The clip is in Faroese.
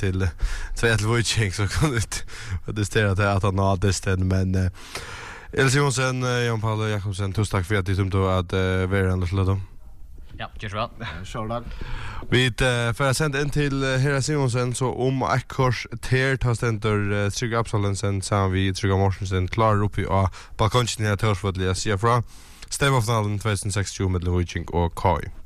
till Tvetel Wojcik så kunde protestera till att han hade ständ men Elsie Jonsen, Jan Paul Jakobsen, tusen tack för att du tumtog att vara en lite. Ja, just väl. Självklart. Vi för att sända in till Hera Simonsen så om Akkors ter tar ständer Trygg Absalensen samt vi Trygg Morsensen klarar upp i balkongen här Torsfodliga sig från stämma finalen 2016 med Wojcik och Kai.